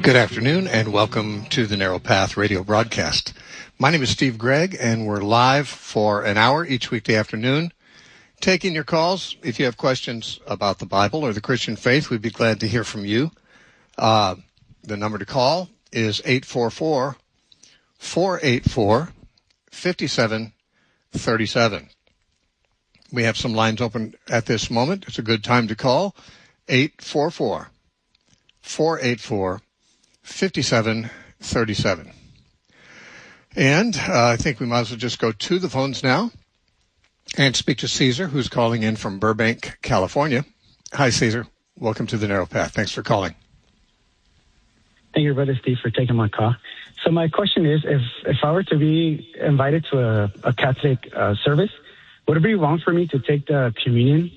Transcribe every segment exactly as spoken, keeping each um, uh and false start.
Good afternoon, and welcome to the Narrow Path radio broadcast. My name is Steve Gregg, and we're live for an hour each weekday afternoon, taking your calls. If you have questions about the Bible or the Christian faith, we'd be glad to hear from you. Uh, the number to call is eight four four, four eight four, five seven three seven. We have some lines open at this moment. It's a good time to call. eight four four, four eight four, five seven three seven. And uh, I think we might as well just go to the phones now and speak to Caesar, who's calling in from Burbank, California. Hi, Caesar. Welcome to the Narrow Path. Thanks for calling. Thank you, Brother Steve, for taking my call. So my question is, if, if I were to be invited to a, a Catholic uh, service, would it be wrong for me to take the communion?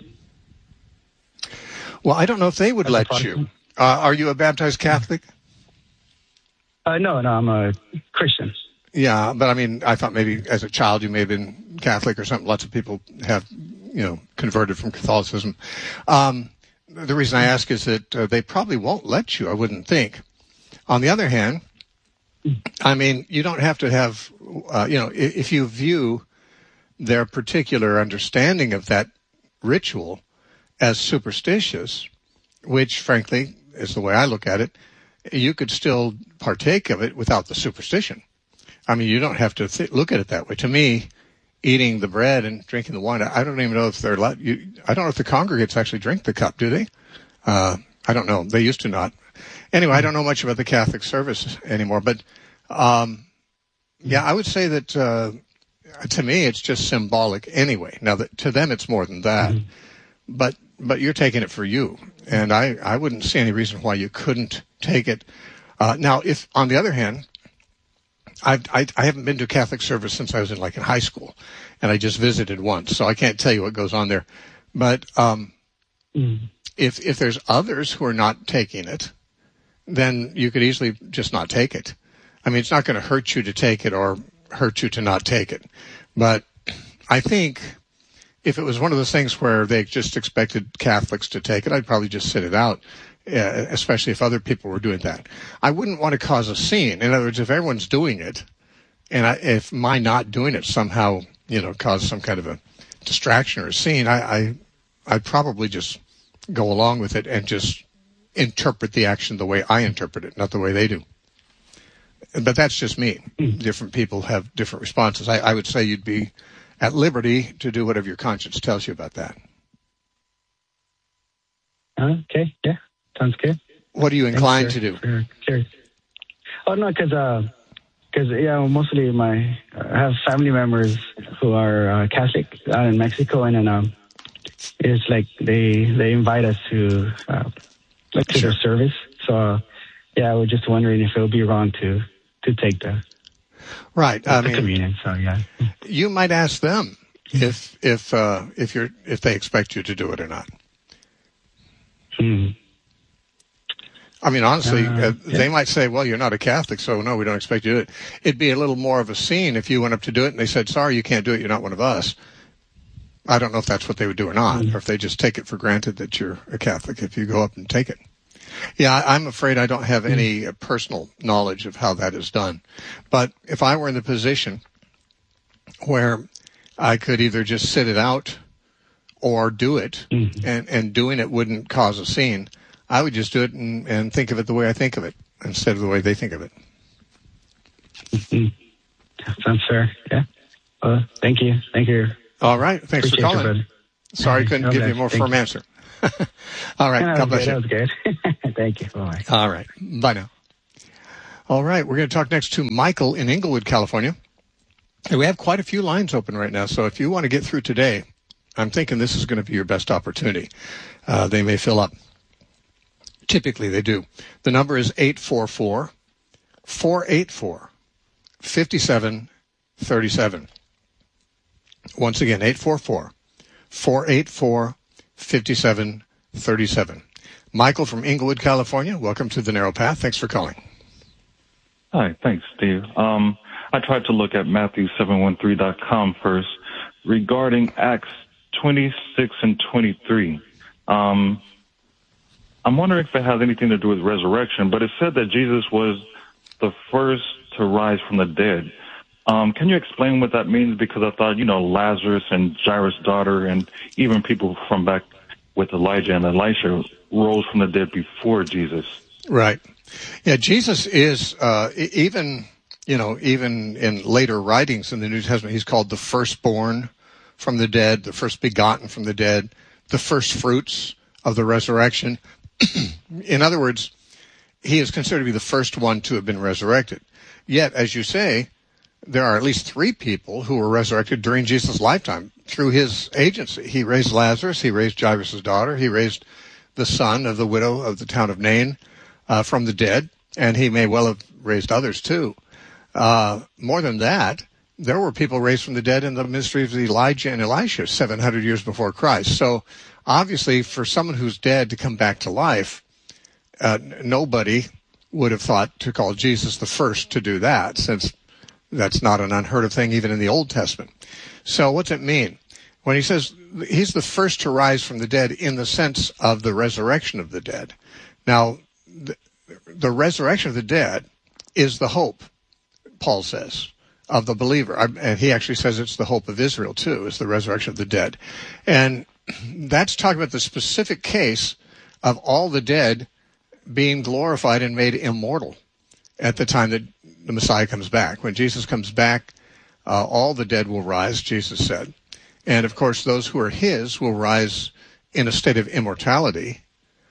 Well, I don't know if they would let you. Uh, are you a baptized Catholic? Uh, no, no, I'm a Christian. Yeah, but I mean, I thought maybe as a child you may have been Catholic or something. Lots of people have, you know, converted from Catholicism. Um, the reason I ask is that uh, they probably won't let you, I wouldn't think. On the other hand, I mean, you don't have to have, uh, you know, if, if you view their particular understanding of that ritual as superstitious, which, frankly, is the way I look at it, you could still partake of it without the superstition. I mean, you don't have to th- look at it that way. To me, eating the bread and drinking the wine, I don't even know if they're allowed. You, I don't know if the congregates actually drink the cup, do they? Uh, I don't know. They used to not. Anyway, I don't know much about the Catholic service anymore, but um, yeah, I would say that uh, to me it's just symbolic anyway. Now, that, to them it's more than that, mm-hmm. but but you're taking it for you, and I, I wouldn't see any reason why you couldn't take it. Uh, now, if on the other hand, I've, I I haven't been to a Catholic service since I was in like in high school, and I just visited once, so I can't tell you what goes on there. But um, mm. if if there's others who are not taking it, then you could easily just not take it. I mean, it's not going to hurt you to take it or hurt you to not take it. But I think if it was one of those things where they just expected Catholics to take it, I'd probably just sit it out, uh, especially if other people were doing that. I wouldn't want to cause a scene. In other words, if everyone's doing it, and I, if my not doing it somehow, you know, caused some kind of a distraction or a scene, I, I, I'd probably just go along with it and just interpret the action the way I interpret it, not the way they do. But that's just me. Different people have different responses. I, I would say you'd be at liberty to do whatever your conscience tells you about that. Okay, yeah, sounds good. What are you inclined to do? Curious. Oh, no, because, uh, cause, yeah, mostly my, I have family members who are uh, Catholic out in Mexico, and then um, it's like they they invite us to uh, like to Sure. their service. So, uh, yeah, I was just wondering if it would be wrong to, to take the right. The, I the mean, communion. So, yeah, you might ask them if if uh, if you're if they expect you to do it or not. Hmm. I mean, honestly, Uh, uh, yeah. they might say, well, you're not a Catholic, so no, we don't expect you to do it. It'd be a little more of a scene if you went up to do it and they said, sorry, you can't do it, you're not one of us. I don't know if that's what they would do or not, Mm. or if they just take it for granted that you're a Catholic if you go up and take it. Yeah, I, I'm afraid I don't have any uh, personal knowledge of how that is done. But if I were in the position where I could either just sit it out or do it, Mm. and, and doing it wouldn't cause a scene, I would just do it and, and think of it the way I think of it instead of the way they think of it. Mm-hmm. Sounds fair. Yeah. Well, thank you. Thank you. All right. Thanks Appreciate for calling. you, brother. Sorry I couldn't No, give you a no, more thank firm you. answer. All right. Yeah, God that bless was you. good. That was good. Thank you. Bye. All right. Bye now. All right. We're going to talk next to Michael in Inglewood, California. And we have quite a few lines open right now. So if you want to get through today, I'm thinking this is going to be your best opportunity. Uh, they may fill up. Typically they do. The number is eight four four, four eight four, five seven three seven. Once again, eight four four, four eight four, five seven three seven. Michael from Inglewood, California, welcome to the Narrow Path. Thanks for calling. Hi, thanks, Steve. Um, I tried to look at Matthew seven one three dot com first regarding Acts twenty-six and twenty-three. Um, I'm wondering if it has anything to do with resurrection, but it said that Jesus was the first to rise from the dead. Um, can you explain what that means? Because I thought, you know, Lazarus and Jairus' daughter and even people from back with Elijah and Elisha rose from the dead before Jesus. Right. Yeah, Jesus is, uh, even, you know, even in later writings in the New Testament, he's called the firstborn from the dead, the first begotten from the dead, the first fruits of the resurrection. In other words, he is considered to be the first one to have been resurrected. Yet, as you say, there are at least three people who were resurrected during Jesus' lifetime through his agency. He raised Lazarus, he raised Jairus' daughter, he raised the son of the widow of the town of Nain uh, from the dead, and he may well have raised others too. Uh, more than that, there were people raised from the dead in the ministry of Elijah and Elisha seven hundred years before Christ. So obviously for someone who's dead to come back to life, uh, nobody would have thought to call Jesus the first to do that, since that's not an unheard of thing even in the Old Testament. So what's it mean? When he says he's the first to rise from the dead in the sense of the resurrection of the dead. Now, the, the resurrection of the dead is the hope, Paul says, of the believer. And he actually says it's the hope of Israel, too, is the resurrection of the dead. And that's talking about the specific case of all the dead being glorified and made immortal at the time that the Messiah comes back. When Jesus comes back, uh, all the dead will rise, Jesus said. And, of course, those who are his will rise in a state of immortality.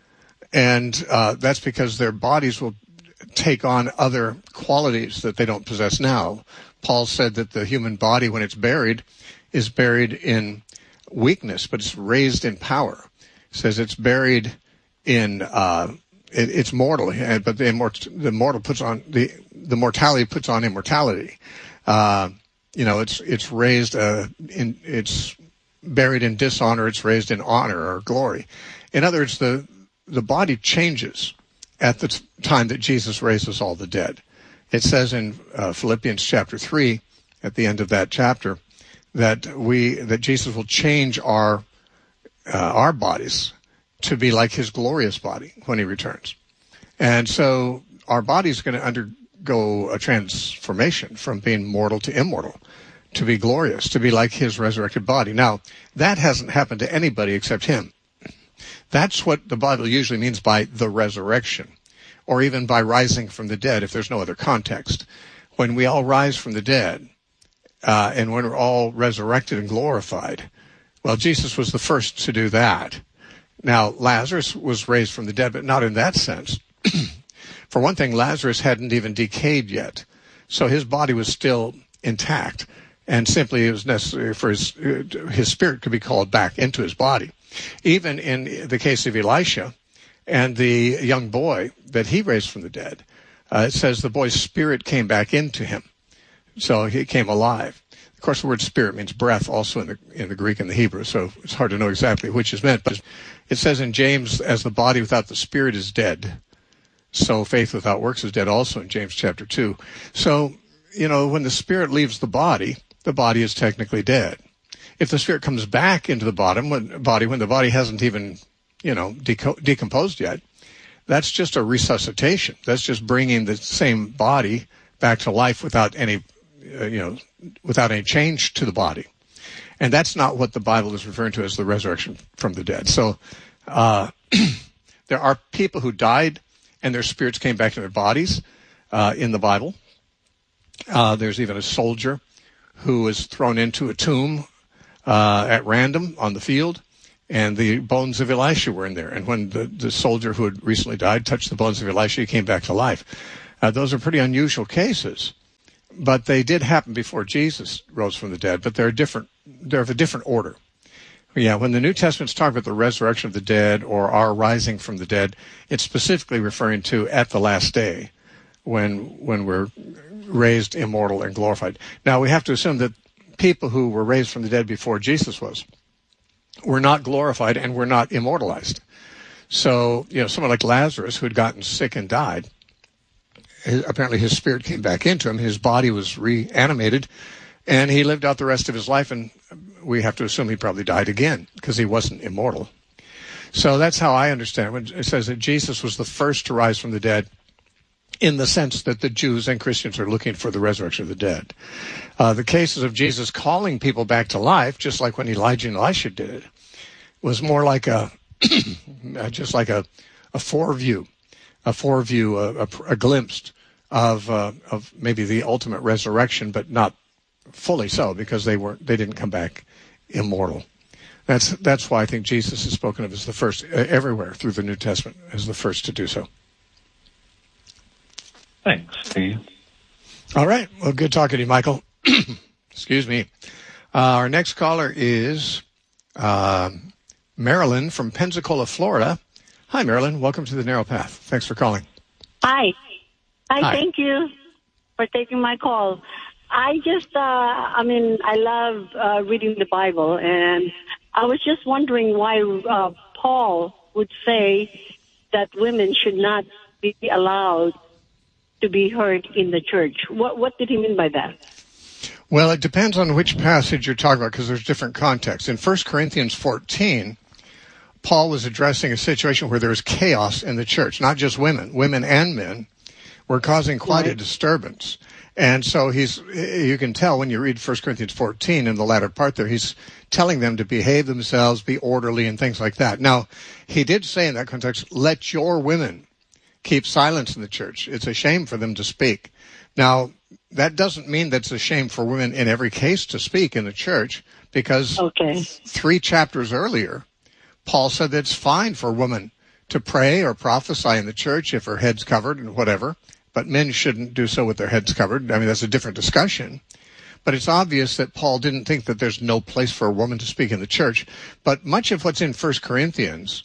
And uh, that's because their bodies will take on other qualities that they don't possess now. Paul said that the human body, when it's buried, is buried in weakness, but it's raised in power. He says it's buried in, uh, it, it's mortal, but the, immort- the mortal puts on, the, the mortality puts on immortality. Uh, you know, it's, it's raised, uh, in, it's buried in dishonor, it's raised in honor or glory. In other words, the, the body changes at the t- time that Jesus raises all the dead. It says in uh, Philippians chapter three, at the end of that chapter, that we that Jesus will change our uh, our bodies to be like his glorious body when he returns. And so our body is going to undergo a transformation from being mortal to immortal, to be glorious, to be like his resurrected body. Now, that hasn't happened to anybody except him. That's what the Bible usually means by the resurrection, or even by rising from the dead if there's no other context. When we all rise from the dead, uh, and when we're all resurrected and glorified, well, Jesus was the first to do that. Now, Lazarus was raised from the dead, but not in that sense. For one thing, Lazarus hadn't even decayed yet, so his body was still intact, and simply it was necessary for his, his spirit could be called back into his body. Even in the case of Elisha and the young boy that he raised from the dead, uh, it says the boy's spirit came back into him, so he came alive. Of course, the word spirit means breath also in the in the Greek and the Hebrew, so it's hard to know exactly which is meant. But it says in James, as the body without the spirit is dead, so faith without works is dead also in James chapter two. So, you know, when the spirit leaves the body, the body is technically dead. If the spirit comes back into the bottom, when, body when the body hasn't even, you know, deco- decomposed yet, that's just a resuscitation. That's just bringing the same body back to life without any, uh, you know, without any change to the body. And that's not what the Bible is referring to as the resurrection from the dead. So uh, there are people who died and their spirits came back to their bodies uh, in the Bible. Uh, there's even a soldier who was thrown into a tomb uh, at random on the field, and the bones of Elisha were in there. And when the, the soldier who had recently died touched the bones of Elisha, he came back to life. Uh, those are pretty unusual cases, but they did happen before Jesus rose from the dead, but they're different. They're of a different order. Yeah, when the New Testament's talking about the resurrection of the dead or our rising from the dead, it's specifically referring to at the last day when when we're raised immortal and glorified. Now, we have to assume that people who were raised from the dead before Jesus was were not glorified and were not immortalized. So, you know, someone like Lazarus who had gotten sick and died, his, apparently his spirit came back into him, his body was reanimated, and he lived out the rest of his life, and we have to assume he probably died again because he wasn't immortal. So that's how I understand it. When it says that Jesus was the first to rise from the dead, in the sense that the Jews and Christians are looking for the resurrection of the dead. Uh, the cases of Jesus calling people back to life, just like when Elijah and Elisha did it, was more like a, just like a, a foreview, a foreview, a, a, a glimpse of uh, of maybe the ultimate resurrection, but not fully so, because they weren't, they didn't come back immortal. That's that's why I think Jesus is spoken of as the first uh, everywhere through the New Testament, as the first to do so. Thanks, Steve. All right. Well, good talking to you, Michael. Excuse me. Uh, our next caller is uh, Marilyn from Pensacola, Florida. Hi, Marilyn. Welcome to the Narrow Path. Thanks for calling. Hi. Hi. Hi. Thank you for taking my call. I just, uh, I mean, I love uh, reading the Bible, and I was just wondering why uh, Paul would say that women should not be allowed to be heard in the church. What what did he mean by that? Well, it depends on which passage you're talking about, because there's different contexts. In First Corinthians fourteen, Paul was addressing a situation where there was chaos in the church, not just women, women and men were causing quite right. a disturbance. And so he's, you can tell when you read First Corinthians fourteen in the latter part there, he's telling them to behave themselves, be orderly, and things like that. Now, he did say in that context, let your women keep silence in the church. It's a shame for them to speak. Now, that doesn't mean that it's a shame for women in every case to speak in the church, because okay. three chapters earlier, Paul said that it's fine for a woman to pray or prophesy in the church if her head's covered and whatever, but men shouldn't do so with their heads covered. I mean, that's a different discussion. But it's obvious that Paul didn't think that there's no place for a woman to speak in the church. But much of what's in First Corinthians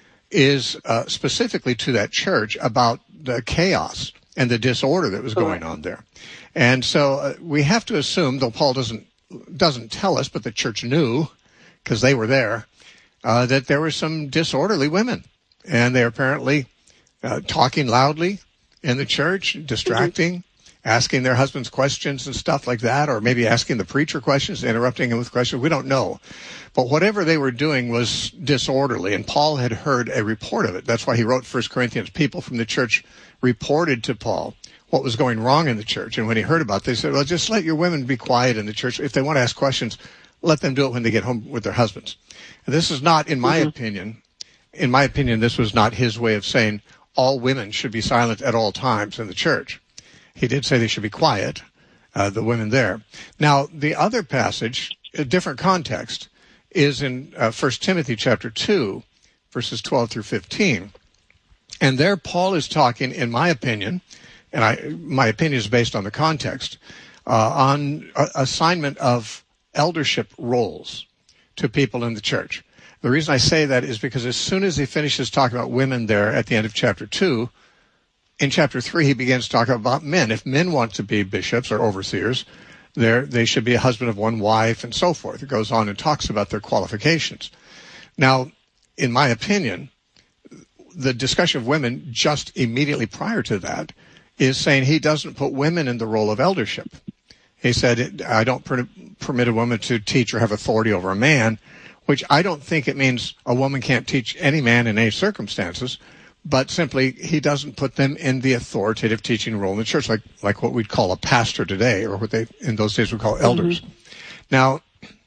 is uh, specifically to that church about the chaos and the disorder that was going on there. And so uh, we have to assume, though Paul doesn't doesn't tell us, but the church knew, because they were there, uh, that there were some disorderly women. And they're apparently uh, talking loudly in the church, distracting, mm-hmm. asking their husbands questions and stuff like that, or maybe asking the preacher questions, interrupting him with questions. We don't know. But whatever they were doing was disorderly, and Paul had heard a report of it. That's why he wrote First Corinthians. People from the church reported to Paul what was going wrong in the church. And when he heard about it, they said, well, just let your women be quiet in the church. If they want to ask questions, let them do it when they get home with their husbands. And this is not, in my mm-hmm. opinion, in my opinion, this was not his way of saying all women should be silent at all times in the church. He did say they should be quiet, uh, the women there. Now, the other passage, a different context, is in uh, First Timothy chapter two, verses twelve through fifteen. And there Paul is talking, in my opinion, and I, my opinion is based on the context, uh, on a, assignment of eldership roles to people in the church. The reason I say that is because as soon as he finishes talking about women there at the end of chapter two, in chapter three he begins to talk about men. If men want to be bishops or overseers, There, they should be a husband of one wife and so forth. It goes on and talks about their qualifications. Now, in my opinion, the discussion of women just immediately prior to that is saying he doesn't put women in the role of eldership. He said, I don't per- permit a woman to teach or have authority over a man, which I don't think it means a woman can't teach any man in any circumstances, but simply he doesn't put them in the authoritative teaching role in the church, like like what we'd call a pastor today, or what they in those days would call elders. Mm-hmm. Now,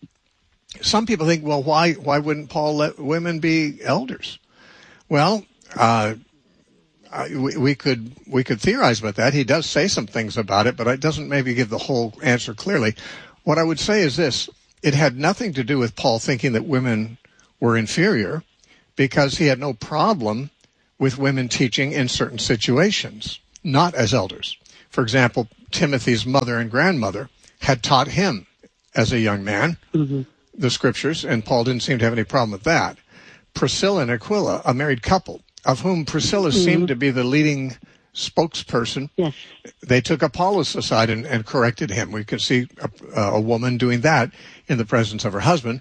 some people think, well, why why wouldn't Paul let women be elders? Well, uh, we, we could we could theorize about that. He does say some things about it, but it doesn't maybe give the whole answer clearly. What I would say is this: it had nothing to do with Paul thinking that women were inferior, because he had no problem with women teaching in certain situations, not as elders. For example, Timothy's mother and grandmother had taught him as a young man mm-hmm. the scriptures, and Paul didn't seem to have any problem with that. Priscilla and Aquila, a married couple, of whom Priscilla mm-hmm. seemed to be the leading spokesperson, yes. they took Apollos aside and, and corrected him. We can see a, a woman doing that in the presence of her husband.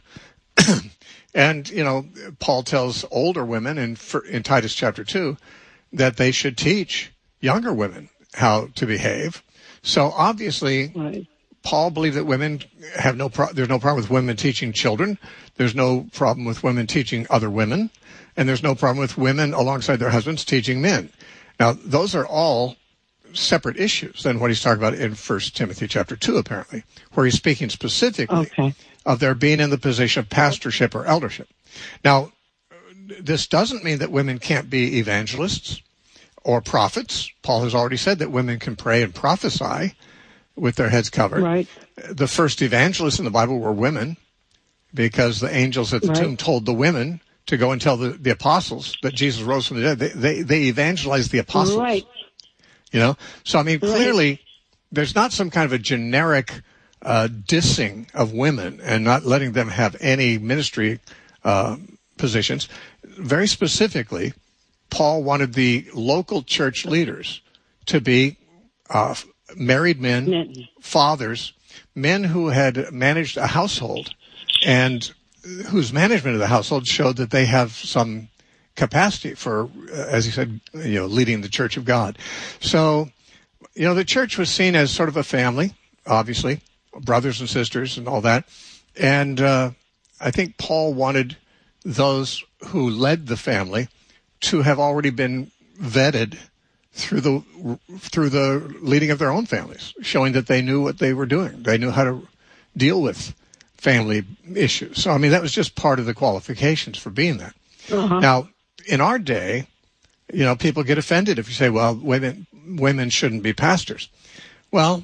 And, you know, Paul tells older women in, in Titus chapter two that they should teach younger women how to behave. So obviously, right. Paul believed that women have no pro- there's no problem with women teaching children. There's no problem with women teaching other women. And there's no problem with women alongside their husbands teaching men. Now, those are all separate issues than what he's talking about in First Timothy chapter two, apparently, where he's speaking specifically Okay. of their being in the position of pastorship or eldership. Now, this doesn't mean that women can't be evangelists or prophets. Paul has already said that women can pray and prophesy with their heads covered. Right. The first evangelists in the Bible were women because the angels at the Right. tomb told the women to go and tell the, the apostles that Jesus rose from the dead. They, they, they evangelized the apostles. Right. You know? So, I mean, Right. clearly, there's not some kind of a generic uh, dissing of women and not letting them have any ministry uh, positions. Very specifically, Paul wanted the local church leaders to be uh, married men, Men. fathers, men who had managed a household and whose management of the household showed that they have some capacity for, uh, as he said, you know, leading the church of God. So, you know, the church was seen as sort of a family, obviously, brothers and sisters and all that. And uh, I think Paul wanted those who led the family to have already been vetted through the through the leading of their own families, showing that they knew what they were doing. They knew how to deal with family issues. So, I mean, that was just part of the qualifications for being that. Uh-huh. Now, in our day, you know, people get offended if you say, well, women women shouldn't be pastors. Well,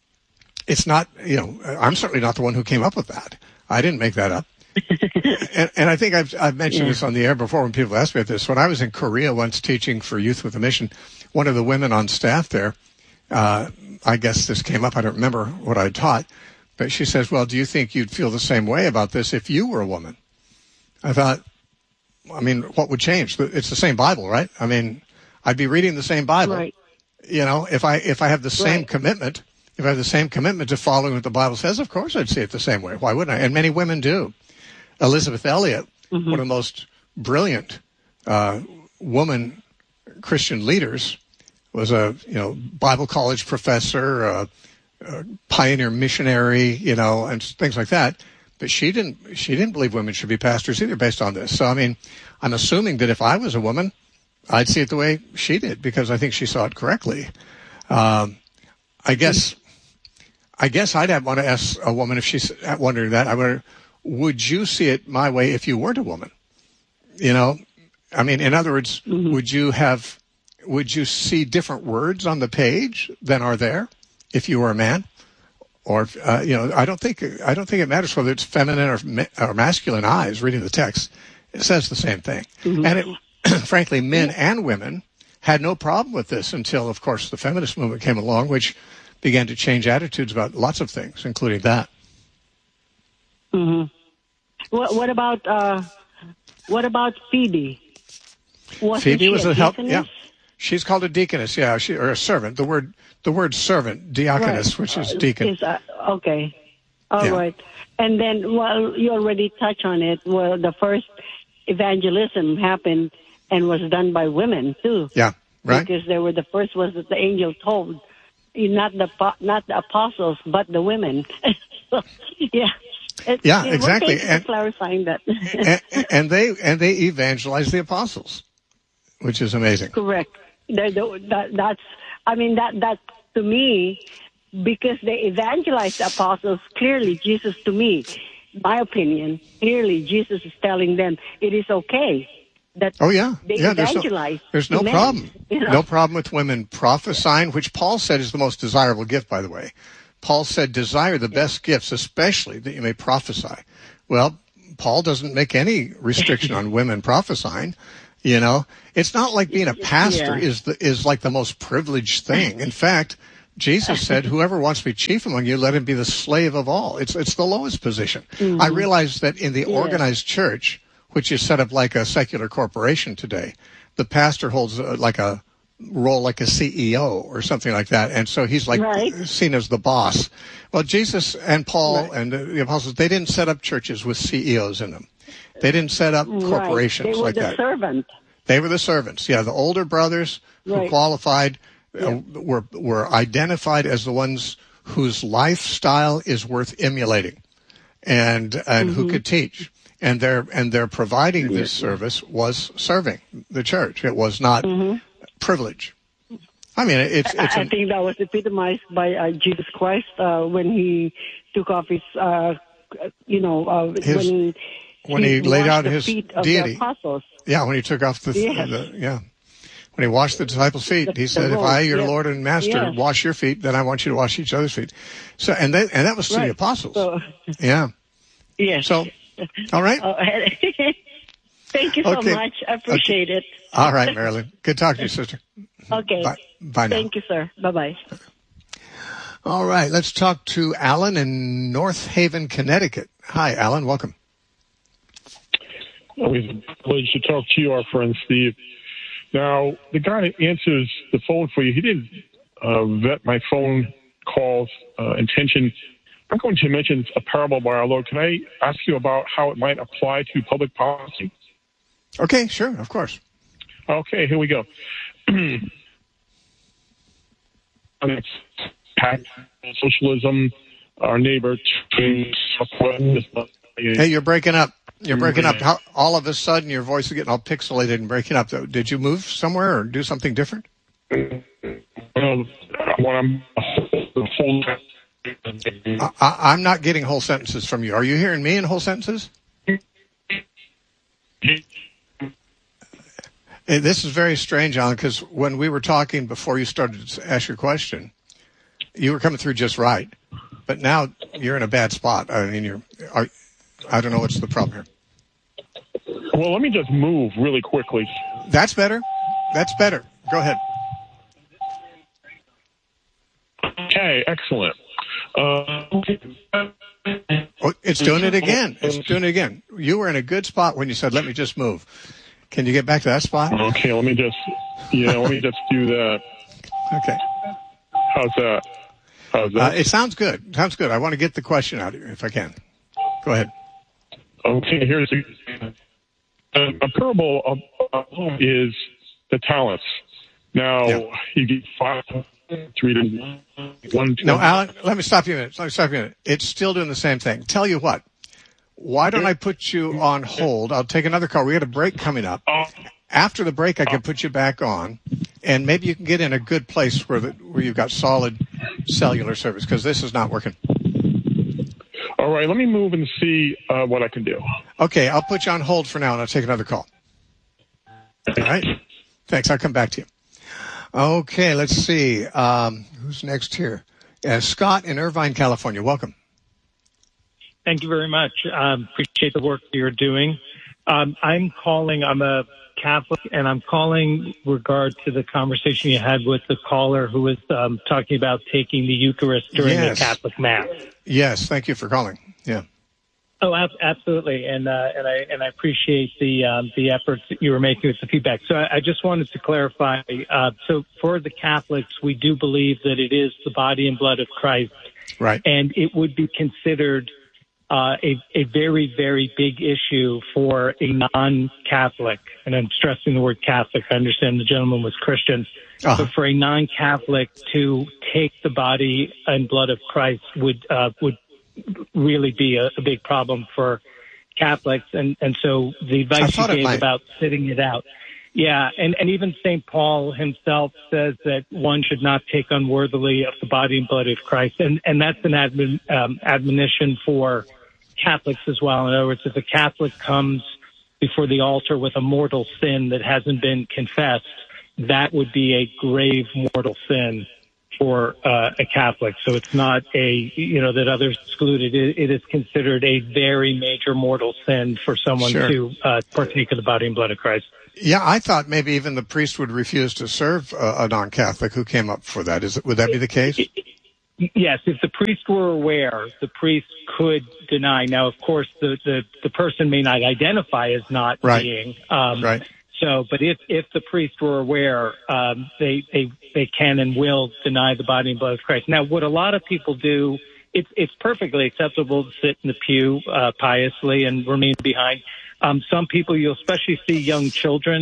it's not, you know, I'm certainly not the one who came up with that. I didn't make that up. and, and I think I've, I've mentioned yeah. this on the air before when people ask me about this. When I was in Korea once teaching for Youth with a Mission, one of the women on staff there, uh, I guess this came up. I don't remember what I taught. But she says, well, do you think you'd feel the same way about this if you were a woman? I thought, I mean, what would change? It's the same Bible, right? I mean, I'd be reading the same Bible. Right. You know, if I if I have the same right. commitment, if I have the same commitment to following what the Bible says, of course I'd see it the same way. Why wouldn't I? And many women do. Elizabeth Elliot, mm-hmm. one of the most brilliant uh, woman Christian leaders, was a you know Bible college professor, a, a pioneer missionary, you know, and things like that. But she didn't she didn't believe women should be pastors either, based on this. So I mean, I'm assuming that if I was a woman, I'd see it the way she did because I think she saw it correctly. Um, I guess I guess I'd have, want to ask a woman if she's wondering that. I wonder, would you see it my way if you weren't a woman? You know, I mean, in other words, mm-hmm. would you have, would you see different words on the page than are there if you were a man? Or, uh, you know, I don't think, I don't think it matters whether it's feminine or, or masculine eyes reading the text. It says the same thing. Mm-hmm. And it, frankly, men and women had no problem with this until, of course, the feminist movement came along, which began to change attitudes about lots of things, including that. Mm-hmm. What, what about uh, what about Phoebe? Wasn't Phoebe was a, a help. deaconess? Yeah, she's called a deaconess. Yeah, she or a servant. The word the word servant, diaconus, right. which is uh, deacon. Is, uh, okay, all yeah. right. And then, well, you already touched on it. Well, the first evangelism happened and was done by women too. Yeah, right. Because they were the first was that the angel told, not the not the apostles, but the women. so, yeah. It, yeah, it, exactly. Well, thank you and, for clarifying that. and, and they and they evangelized the apostles, which is amazing. Correct. They're the, that, that's. I mean that that to me, because they evangelized the apostles. Clearly, Jesus to me, my opinion, clearly Jesus is telling them it is okay that. Oh yeah, they yeah. There's evangelize. no, there's no men, problem. You know? No problem with women prophesying, which Paul said is the most desirable gift, by the way. Paul said, desire the best gifts, especially that you may prophesy. Well, Paul doesn't make any restriction on women prophesying. You know, it's not like being a pastor yeah. is the, is like the most privileged thing. In fact, Jesus said, whoever wants to be chief among you, let him be the slave of all. It's, it's the lowest position. Mm-hmm. I realize that in the yeah. organized church, which is set up like a secular corporation today, the pastor holds a, like a role like a C E O or something like that. And so he's like right. seen as the boss. Well, Jesus and Paul right. and the apostles, they didn't set up churches with C E Os in them. They didn't set up corporations right. they were like the that. Servant. They were the servants. Yeah, the older brothers right. who qualified yeah. uh, were were identified as the ones whose lifestyle is worth emulating, and and mm-hmm. who could teach. And their and their providing this service was serving the church. It was not mm-hmm. privilege. I mean, it's. it's I, I an, think that was epitomized by uh, Jesus Christ uh, when he took off his, uh, you know, uh, his, when he, when he, he laid out his feet of deity. The apostles. Yeah, when he took off the, yes. the yeah, when he washed the disciples' feet, the, he said, "If I, your yes. Lord and Master, yes. wash your feet, then I want you to wash each other's feet." So, and they, and that was to right. the apostles. So, yeah. Yes. So, all right. Uh, thank you so okay. much. I appreciate okay. it. All right, Marilyn. Good talking to you, sister. Okay. Bye, Bye now. Thank you, sir. Bye-bye. All right. Let's talk to Alan in North Haven, Connecticut. Hi, Alan. Welcome. Always a privilege to talk to you, our friend Steve. Now, the guy that answers the phone for you, he didn't uh, vet my phone calls uh, intention. I'm going to mention a parable by our Lord. Can I ask you about how it might apply to public policy? Okay, sure, of course. Okay, here we go. Socialism, our neighbor. Hey, you're breaking up. You're breaking up. How, all of a sudden, your voice is getting all pixelated and breaking up. Did you move somewhere or do something different? Well, when I'm whole I, I'm not getting whole sentences from you. Are you hearing me in whole sentences? This is very strange, Alan, because when we were talking before you started to ask your question, you were coming through just right. But now you're in a bad spot. I mean, you're. Are, I don't know what's the problem here. Well, let me just move really quickly. That's better. That's better. Go ahead. Okay, excellent. Uh, oh, it's doing it again. It's doing it again. You were in a good spot when you said, "Let me just move." Can you get back to that spot? Okay, let me just, yeah, let me just do that. Okay. How's that? How's that? Uh, it sounds good. Sounds good. I want to get the question out of you if I can. Go ahead. Okay, here's a, a, a parable of, of is the talents. Now, yeah. you get five, three to one. Two. No, Alan, let me stop you a minute. Let me stop you a minute. It's still doing the same thing. Tell you what. Why don't I put you on hold? I'll take another call. We got a break coming up. After the break, I can put you back on, and maybe you can get in a good place where the, where you've got solid cellular service, because this is not working. All right, let me move and see uh, what I can do. Okay, I'll put you on hold for now, and I'll take another call. All right. Thanks. I'll come back to you. Okay, let's see. Um, who's next here? Uh, Scott in Irvine, California. Welcome. Thank you very much. Um, appreciate the work that you're doing. Um, I'm calling, I'm a Catholic, and I'm calling regard to the conversation you had with the caller who was um, talking about taking the Eucharist during yes. the Catholic Mass. Yes, thank you for calling. Yeah. Oh, ab- absolutely, and uh, and I and I appreciate the um, the efforts that you were making with the feedback. So I, I just wanted to clarify. Uh, so for the Catholics, we do believe that it is the body and blood of Christ, right? And it would be considered Uh, a, a very, very big issue for a non-Catholic, and I'm stressing the word Catholic. I understand the gentleman was Christian, uh-huh. but for a non-Catholic to take the body and blood of Christ would uh, would really be a, a big problem for Catholics, and and so the advice you gave about sitting it out. Yeah, and, and even Saint Paul himself says that one should not take unworthily of the body and blood of Christ, and and that's an admon, um, admonition for Catholics as well. In other words, if a Catholic comes before the altar with a mortal sin that hasn't been confessed, that would be a grave mortal sin for uh, a Catholic. So it's not a, you know, that others excluded. It, it is considered a very major mortal sin for someone sure. to uh, partake of the body and blood of Christ. Yeah, I thought maybe even the priest would refuse to serve a, a non-Catholic who came up for that. Is it, would that be the case? Yes, if the priest were aware, the priest could deny. Now, of course, the, the, the person may not identify as not right. being. Um, right. So, but if, if the priest were aware, um, they, they, they can and will deny the body and blood of Christ. Now, what a lot of people do, it's, it's perfectly acceptable to sit in the pew, uh, piously and remain behind. Um, some people, you'll especially see young children,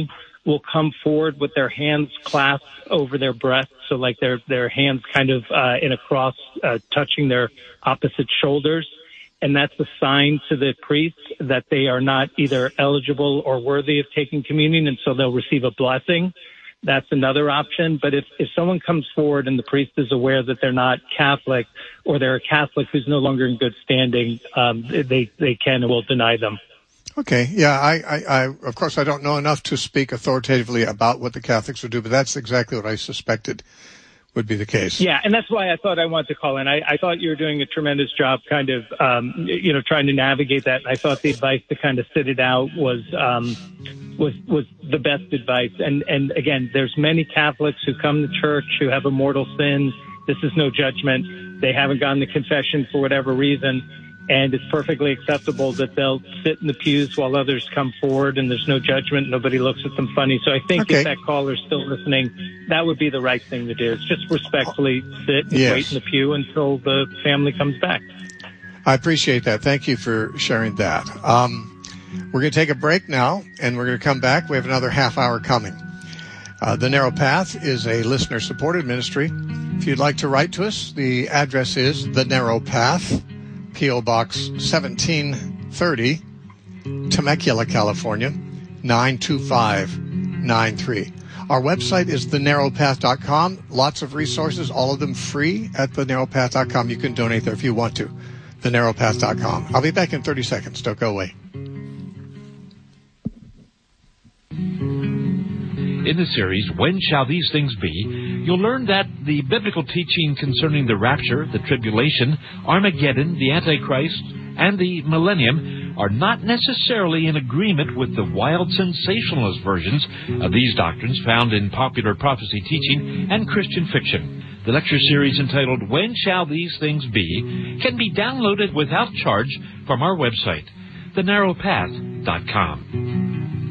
will come forward with their hands clasped over their breasts, so like their their hands kind of uh, in a cross, uh, touching their opposite shoulders. And that's a sign to the priest that they are not either eligible or worthy of taking communion, and so they'll receive a blessing. That's another option. But if, if someone comes forward and the priest is aware that they're not Catholic, or they're a Catholic who's no longer in good standing, um, they, they can and will deny them. Okay. Yeah, I, I, I, of course, I don't know enough to speak authoritatively about what the Catholics would do, but that's exactly what I suspected would be the case. Yeah, and that's why I thought I wanted to call in. I, I thought you were doing a tremendous job kind of, um, you know, trying to navigate that. And I thought the advice to kind of sit it out was, um, was, was the best advice. And, and again, there's many Catholics who come to church who have a mortal sin. This is no judgment. They haven't gone to confession for whatever reason. And it's perfectly acceptable that they'll sit in the pews while others come forward, and there's no judgment. Nobody looks at them funny. So I think okay. if that caller's still listening, that would be the right thing to do. It's just respectfully sit and yes. wait in the pew until the family comes back. I appreciate that. Thank you for sharing that. Um, we're going to take a break now, and we're going to come back. We have another half hour coming. Uh, The Narrow Path is a listener-supported ministry. If you'd like to write to us, the address is The Narrow Path, P O. Box seventeen thirty, Temecula, California, nine two five nine three. Our website is the narrow path dot com. Lots of resources, all of them free at the narrow path dot com. You can donate there if you want to. the narrow path dot com. I'll be back in thirty seconds. Don't go away. In the series, When Shall These Things Be?, you'll learn that the biblical teaching concerning the rapture, the tribulation, Armageddon, the Antichrist, and the millennium are not necessarily in agreement with the wild sensationalist versions of these doctrines found in popular prophecy teaching and Christian fiction. The lecture series entitled When Shall These Things Be? Can be downloaded without charge from our website, the narrow path dot com.